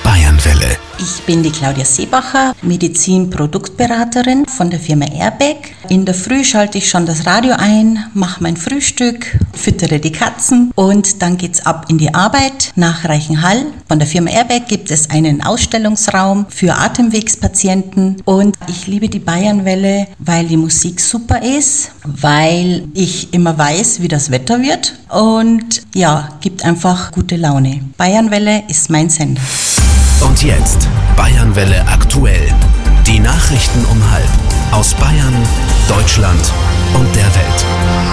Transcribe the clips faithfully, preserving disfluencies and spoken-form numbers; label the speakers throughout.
Speaker 1: Bayernwelle.
Speaker 2: Ich bin die Claudia Seebacher, Medizinproduktberaterin von der Firma Airbag. In der Früh schalte ich schon das Radio ein, mache mein Frühstück, füttere die Katzen und dann geht's ab in die Arbeit nach Reichenhall. Von der Firma Airbag gibt es einen Ausstellungsraum für Atemwegspatienten und ich liebe die Bayernwelle, weil die Musik super ist, weil ich immer weiß, wie das Wetter wird und ja, gibt einfach gute Laune. Bayernwelle ist mein Sender.
Speaker 1: Und jetzt Bayernwelle aktuell. Die Nachrichten um halb aus Bayern, Deutschland und der Welt.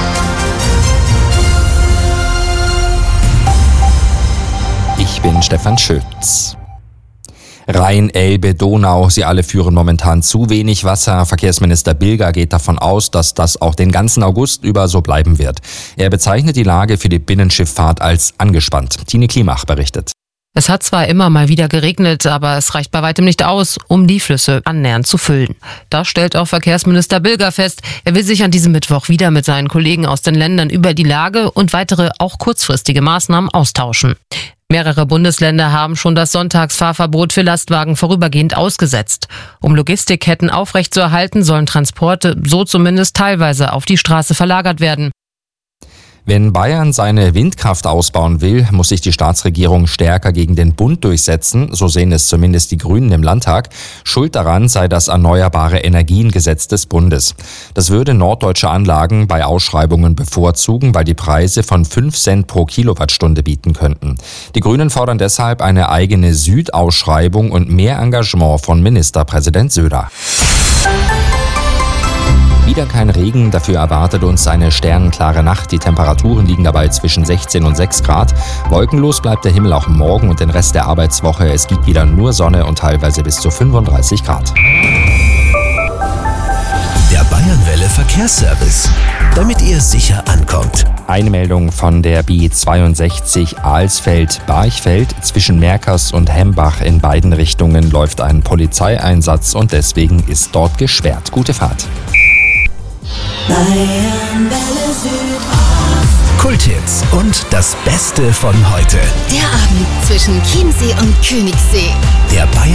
Speaker 3: Ich bin Stefan Schütz. Rhein, Elbe, Donau, sie alle führen momentan zu wenig Wasser. Verkehrsminister Bilger geht davon aus, dass das auch den ganzen August über so bleiben wird. Er bezeichnet die Lage für die Binnenschifffahrt als angespannt. Tine Klimach berichtet.
Speaker 4: Es hat zwar immer mal wieder geregnet, aber es reicht bei weitem nicht aus, um die Flüsse annähernd zu füllen. Das stellt auch Verkehrsminister Bilger fest. Er will sich an diesem Mittwoch wieder mit seinen Kollegen aus den Ländern über die Lage und weitere, auch kurzfristige Maßnahmen austauschen. Mehrere Bundesländer haben schon das Sonntagsfahrverbot für Lastwagen vorübergehend ausgesetzt. Um Logistikketten aufrechtzuerhalten, sollen Transporte so zumindest teilweise auf die Straße verlagert werden.
Speaker 3: Wenn Bayern seine Windkraft ausbauen will, muss sich die Staatsregierung stärker gegen den Bund durchsetzen, so sehen es zumindest die Grünen im Landtag. Schuld daran sei das Erneuerbare Energiengesetz des Bundes. Das würde norddeutsche Anlagen bei Ausschreibungen bevorzugen, weil die Preise von fünf Cent pro Kilowattstunde bieten könnten. Die Grünen fordern deshalb eine eigene Südausschreibung und mehr Engagement von Ministerpräsident Söder. Wieder kein Regen, dafür erwartet uns eine sternenklare Nacht. Die Temperaturen liegen dabei zwischen sechzehn und sechs Grad. Wolkenlos bleibt der Himmel auch morgen und den Rest der Arbeitswoche. Es gibt wieder nur Sonne und teilweise bis zu fünfunddreißig Grad.
Speaker 1: Der Bayernwelle Verkehrsservice, damit ihr sicher ankommt.
Speaker 3: Eine Meldung von der B zweiundsechzig Alsfeld-Barchfeld. Zwischen Merkers und Hembach in beiden Richtungen läuft ein Polizeieinsatz und deswegen ist dort gesperrt. Gute Fahrt.
Speaker 5: Bayernwelle Südost.
Speaker 1: Kulthits und das Beste von heute.
Speaker 5: Der Abend zwischen Chiemsee und Königssee.
Speaker 1: Der Bayern